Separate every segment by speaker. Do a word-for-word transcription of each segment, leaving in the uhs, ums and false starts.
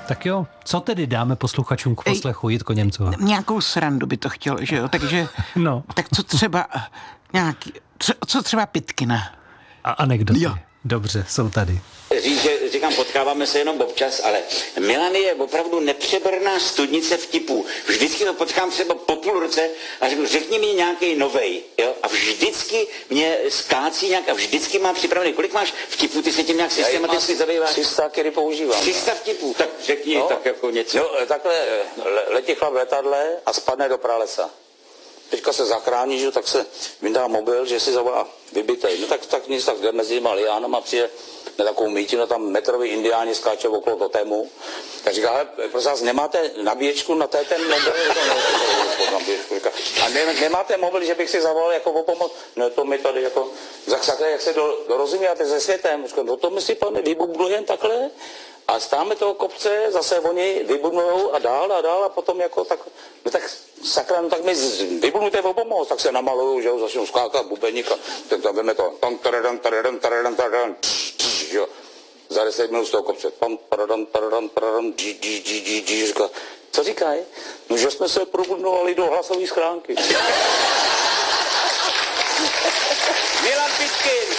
Speaker 1: Tak jo, co tedy dáme posluchačům k poslechu, Jitko Němcová?
Speaker 2: Nějakou srandu by to chtělo, že jo, takže
Speaker 1: no.
Speaker 2: Tak co třeba nějaký, co, co třeba Pitkina?
Speaker 1: A anekdoty.
Speaker 2: Jo.
Speaker 1: Dobře, jsou tady.
Speaker 3: Říct, že říkám, potkáváme se jenom občas, ale Milan je opravdu nepřeberná studnice vtipů. Vždycky to potkám třeba po půl roce a řeknu, řekni mi nějaký novej, jo? A vždycky mě skácí nějak a vždycky má připravený. Kolik máš vtipů, ty se tím nějak systematicky zabýváš?
Speaker 4: tři sta, který používám.
Speaker 3: tři sta vtipů, tak řekni no, tak jako něco.
Speaker 4: No, takhle letí chlap v letadle a spadne do pralesa. Teďka se zachrání, že, tak se vyndá mobil, že si zavolá vybitej. No tak, tak nic, tak jde mezi těma liánama, přijde na takovou mítinu, tam metrový indiáni skáče okolo totému. Tak říká, hele, prosím vás, nemáte nabíječku na té ten mobil? A ne, nemáte mobil, že bych si zavolal jako o pomoc? No to mi tady jako, zaksakle, jak se do, dorozumíte se světem? Říkám, no to my si, pane, vybublujeme takhle. A stáme toho kopce, zase oni vybudujou a dál a dál a potom jako tak, no tak sakra, no tak mi vybudujte o pomoc, tak se namalujou, že jo, začnou skákat bubeník a ten tam veme to, tam taradan, taradan, taradan, taradan, jo, za deset minut z toho kopce, tam taradan, taradan, taradan, dži, dži, dži, dži, dži, říká, co říkají? No, že jsme se probudnovali do hlasové schránky.
Speaker 3: Milan Pitkin.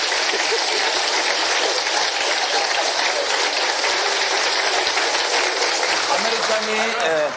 Speaker 4: Američani eh,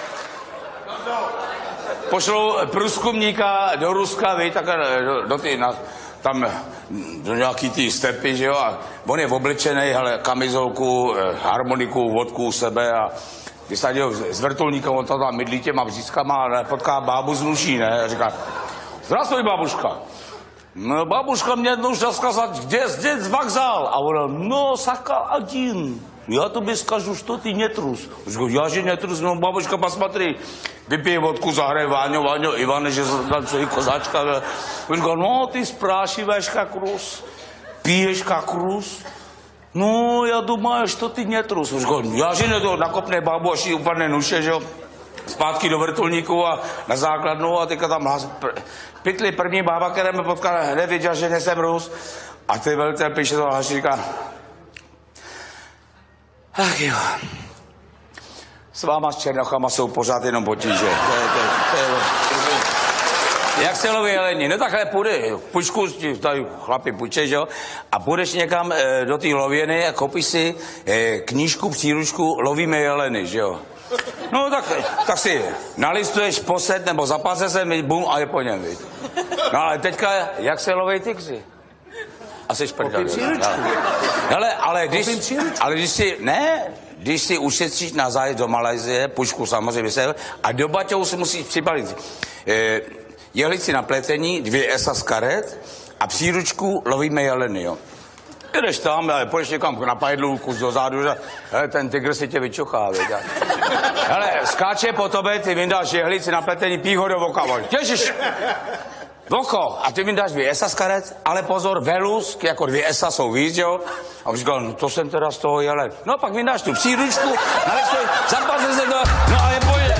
Speaker 4: pošlou průzkumníka do Ruska, víš, tak do, do ty, na, tam do nějaký ty stepy, že jo, a on je oblečený, hele, kamizolku, eh, harmoniku, vodku u sebe a vysadil s vrtulníkem, on tam mydlí těma břízkama a potká bábu z Nuší, ne, a říká, zdravstvuj, babuška. No, babuška mě jednou chtěla zkazat, kde je zde vokzál? A ona, no, saka один. Я тебе скажу, что ты не трус. Я же не трус, ну, бабушка, посмотри. Выпей водку, заграй Ваню, Ваню, Иван же танцуй, козачка. Он говорит, ну, ты спрашиваешь, как рус, пьешь, как рус. Ну, я думаю, что ты не трус. Он говорит, я же не трус, nakopne baboši úplně nuše, že jo. Zpátky do vrtulníku a na základnu a teďka tam hlas... Pytli první bába, která mě potkala, hned věděl, že nejsem Rus. A ty velitel píše to a říká, ach jo, s váma s Černochama jsou pořád jenom potíže. To je, to je, to je, to je, jak se loví jeleni? No takhle půjde, pušku, tady chlapi půjčej, že jo? A půjdeš někam e, do té lověny a koupíš si e, knížku, příručku, lovíme jeleny, že jo? No tak, tak si nalistuješ poset nebo zapase se, bum, a je po něm, víc. No ale teďka, jak se loví tygři? A jsi prdel. Hele, ale když, ale když si, ne, když si ušetříš na zájezd do Malajzie, pušku samozřejmě se, a do baťou si musíš připravit eh, jehlici na pletení, dvě esa z karet a příručku lovíme jeleny, jo. Jdeš tam, půjdeš někam na pajdlu, kus dozadu, že hele, ten tygr si tě vyčuchá, věď. Hele, skáče po tobě, ty vyndáš jehlici na pletení, pí ho do voka, těžíš. Voko, a ty mi dáš dvě esa z karet, ale pozor, velus, jako dvě esa jsou víc, jo? A on říkal, no to jsem teda z toho jelen. No pak mi dáš tu příručku, nalistoj, zapase se to, no a je pojde.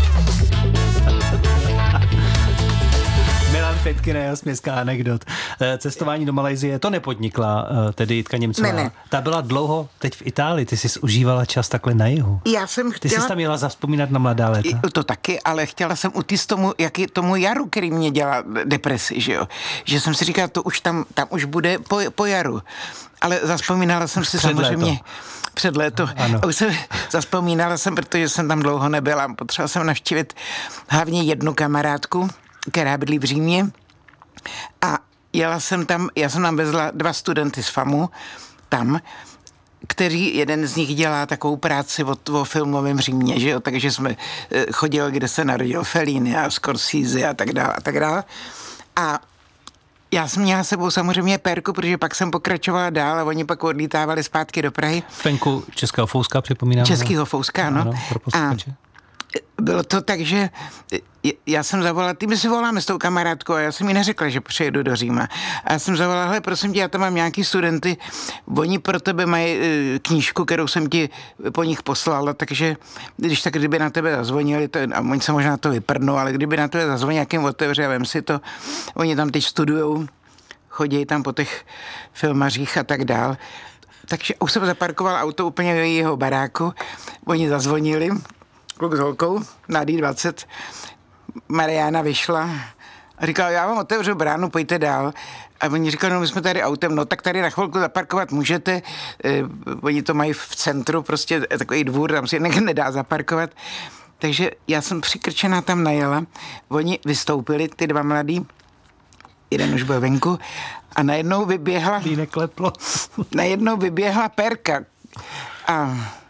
Speaker 1: Milan Pitkin, jeho směská anekdot. Cestování do Malajsie, to nepodnikla tedy Jitka Němcová.
Speaker 2: Ne, ne.
Speaker 1: Ta byla dlouho teď v Itálii, ty jsi užívala čas takhle na jihu.
Speaker 2: Já jsem chtěla...
Speaker 1: Ty jsi tam měla zavzpomínat na mladá léta.
Speaker 2: I, to taky, ale chtěla jsem utíct tomu, jak je tomu jaru, který mě dělá depresi, že jo. Že jsem si říkala, to už tam, tam už bude po, po jaru. Ale zavzpomínala jsem si
Speaker 1: před
Speaker 2: samozřejmě...
Speaker 1: Léto.
Speaker 2: Před léto.
Speaker 1: Ano.
Speaker 2: Už jsem, zavzpomínala jsem, protože jsem tam dlouho nebyla. Potřebovala jsem navštívit hlavně jednu kamarádku, která bydlí v Římě. A jela jsem tam, já jsem tam vezla dva studenty z FAMu tam, kteří, jeden z nich dělá takovou práci o, o filmovém Římě, že jo, takže jsme chodili, kde se narodil Fellini a Scorsese a tak dále a tak dále. A já jsem měla sebou samozřejmě pérku, protože pak jsem pokračovala dál a oni pak odlítávali zpátky do Prahy.
Speaker 1: Venku Českého Fouska, připomínám.
Speaker 2: Českého Fouska, ano.
Speaker 1: Ano, pro posluchače.
Speaker 2: Bylo to tak, že já jsem zavolala, ty my si voláme s tou kamarádkou a já jsem jí neřekla, že přijedu do Říma. A já jsem zavolala, hele, prosím tě, já tam mám nějaký studenty, oni pro tebe mají knížku, kterou jsem ti po nich poslala, takže když tak, kdyby na tebe zazvonili, to, a oni se možná to vyprdnou, ale kdyby na tebe zazvonili, nějakým otevře a vem si to, oni tam teď studujou, chodí tam po těch filmařích a tak dál. takže už jsem zaparkoval auto úplně v jeho baráku. Oni zazvonili, kluk s holkou na D dvacet. Mariána vyšla a říkala, já vám otevřu bránu, pojďte dál. A oni říkali, no my jsme tady autem, no tak tady na chvilku zaparkovat můžete. E, oni to mají v centru, prostě takový dvůr, tam si nedá zaparkovat. Takže já jsem přikrčená tam najela. Oni vystoupili, ty dva mladí, jeden už byl venku, a najednou vyběhla...
Speaker 1: Jí nekleplo.
Speaker 2: najednou vyběhla Perka. A